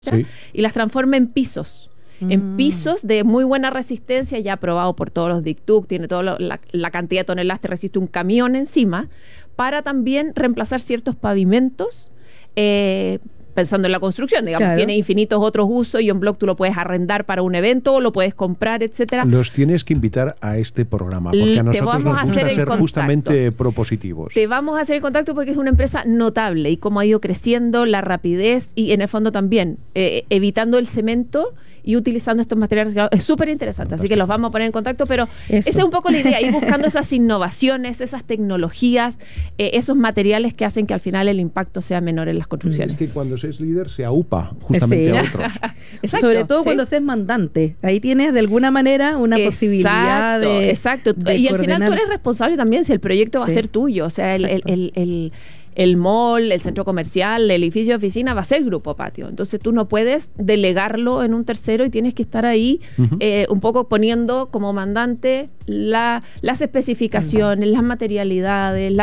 Sí. Y las transforma en pisos. En pisos de muy buena resistencia, ya aprobado por todos los DICTUC, tiene toda la cantidad de toneladas, te resiste un camión encima, para también reemplazar ciertos pavimentos, pensando en la construcción, digamos, Claro. tiene infinitos otros usos y un block tú lo puedes arrendar para un evento, lo puedes comprar, etcétera. Los tienes que invitar a este programa, porque a Te nosotros vamos nos a gusta hacer el ser contacto. justamente propositivos. Te vamos a hacer el contacto porque es una empresa notable y cómo ha ido creciendo, la rapidez y en el fondo también evitando el cemento y utilizando estos materiales. Es súper interesante, así que los vamos a poner en contacto, pero Eso. esa es un poco la idea, ir buscando esas innovaciones, esas tecnologías, esos materiales que hacen que al final el impacto sea menor en las construcciones. Es que cuando se es líder se aupa justamente Sí. a otros. Exacto, Sobre todo sí. cuando seas mandante. Ahí tienes de alguna manera una posibilidad de Exacto. de Y al final coordinar. tú eres responsable también si el proyecto va a Sí. ser tuyo. O sea, Exacto. el mall, el centro comercial, el edificio de oficina va a ser Grupo Patio. Entonces tú no puedes delegarlo en un tercero y tienes que estar ahí un poco poniendo como mandante las especificaciones, las materialidades,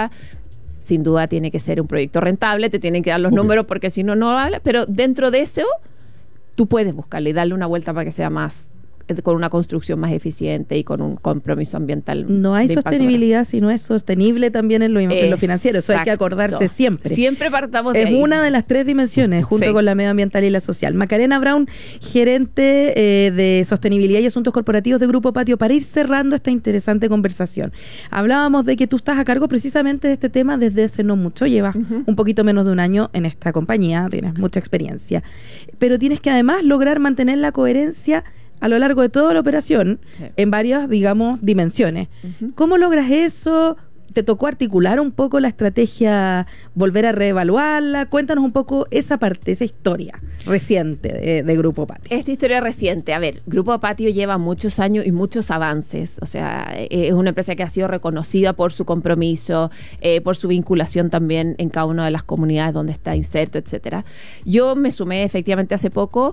sin duda tiene que ser un proyecto rentable, te tienen que dar los Obvio. números porque si no, no habla, pero dentro de eso tú puedes buscarle y darle una vuelta para que sea más, con una construcción más eficiente y con un compromiso ambiental. No hay de impacto sostenibilidad si no es sostenible también en lo financiero. Eso hay que Exacto. acordarse siempre. Siempre partamos de Es ahí. una de las tres dimensiones, junto Sí. con la medioambiental y la social. Macarena Brown, gerente de sostenibilidad y asuntos corporativos de Grupo Patio, para ir cerrando esta interesante conversación. Hablábamos de que tú estás a cargo precisamente de este tema desde hace no mucho, llevas un poquito menos de un año en esta compañía, tienes mucha experiencia, pero tienes que además lograr mantener la coherencia a lo largo de toda la operación, Sí. en varias, digamos, dimensiones. ¿Cómo logras eso? ¿Te tocó articular un poco la estrategia, volver a reevaluarla? Cuéntanos un poco esa parte, esa historia reciente de Grupo Patio. Esta historia reciente, a ver, Grupo Patio lleva muchos años y muchos avances, o sea, es una empresa que ha sido reconocida por su compromiso, por su vinculación también en cada una de las comunidades donde está inserto, etcétera. Yo me sumé efectivamente hace poco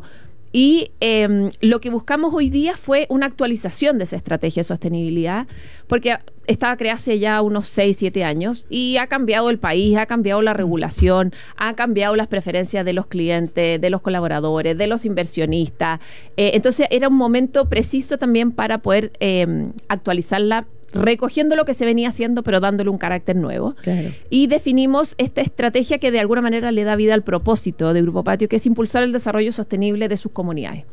y lo que buscamos hoy día fue una actualización de esa estrategia de sostenibilidad, porque estaba creada hace ya unos 6, 7 años y ha cambiado el país, ha cambiado la regulación, ha cambiado las preferencias de los clientes, de los colaboradores, de los inversionistas. Entonces era un momento preciso también para poder actualizarla, recogiendo lo que se venía haciendo, pero dándole un carácter nuevo. Claro. Y definimos esta estrategia que de alguna manera le da vida al propósito de Grupo Patio, que es impulsar el desarrollo sostenible de sus comunidades.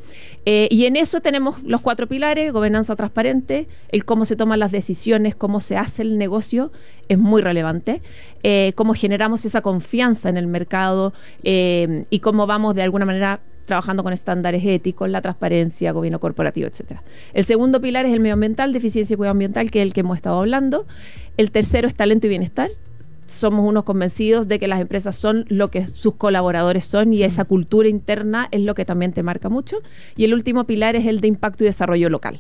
Y en eso tenemos los 4 pilares: gobernanza transparente, el cómo se toman las decisiones, cómo se hace el negocio, es muy relevante, cómo generamos esa confianza en el mercado y cómo vamos de alguna manera trabajando con estándares éticos, la transparencia, gobierno corporativo, etcétera. El segundo pilar es el medioambiental, deficiencia y cuidado ambiental, que es el que hemos estado hablando. El tercero es talento y bienestar. Somos unos convencidos de que las empresas son lo que sus colaboradores son y esa cultura interna es lo que también te marca mucho. Y el último pilar es el de impacto y desarrollo local.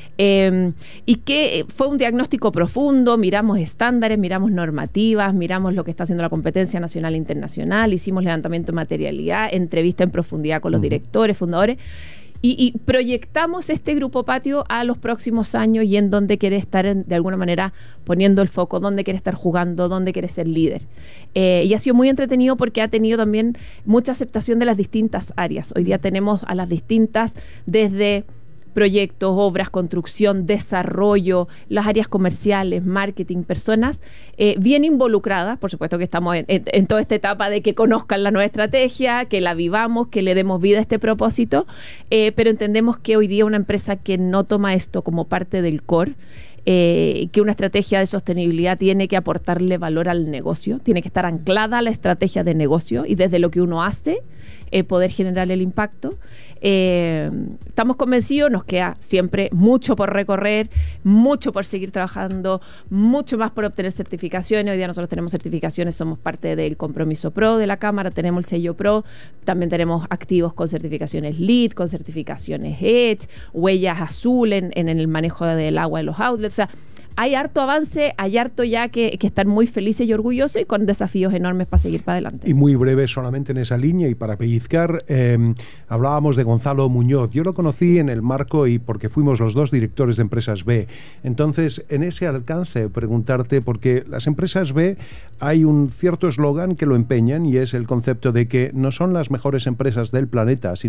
Y que fue un diagnóstico profundo, miramos estándares, miramos normativas, miramos lo que está haciendo la competencia nacional e internacional, hicimos levantamiento de materialidad, entrevista en profundidad con los directores, fundadores, y proyectamos este Grupo Patio a los próximos años y en dónde quiere estar de alguna manera poniendo el foco, dónde quiere estar jugando, dónde quiere ser líder. Y ha sido muy entretenido porque ha tenido también mucha aceptación de las distintas áreas. Hoy día tenemos a las distintas, desde proyectos, obras, construcción, desarrollo, las áreas comerciales, marketing, personas bien involucradas. Por supuesto que estamos en toda esta etapa de que conozcan la nueva estrategia, que la vivamos, que le demos vida a este propósito, pero entendemos que hoy día una empresa que no toma esto como parte del core, que una estrategia de sostenibilidad tiene que aportarle valor al negocio, tiene que estar anclada a la estrategia de negocio y desde lo que uno hace poder generar el impacto. Estamos convencidos, nos queda siempre mucho por recorrer, mucho por seguir trabajando, mucho más por obtener certificaciones. Hoy día nosotros tenemos certificaciones, somos parte del compromiso PRO de la Cámara, tenemos el sello PRO, también tenemos activos con certificaciones LEED, con certificaciones EDGE, huellas azul en el manejo del agua en los outlets. O sea, hay harto avance, hay harto ya que están muy felices y orgullosos y con desafíos enormes para seguir para adelante. Y muy breve solamente en esa línea y para pellizcar, hablábamos de Gonzalo Muñoz. Yo lo conocí en el marco y porque fuimos los dos directores de Empresas B. Entonces, en ese alcance, preguntarte, porque las Empresas B hay un cierto eslogan que lo empeñan y es el concepto de que no son las mejores empresas del planeta,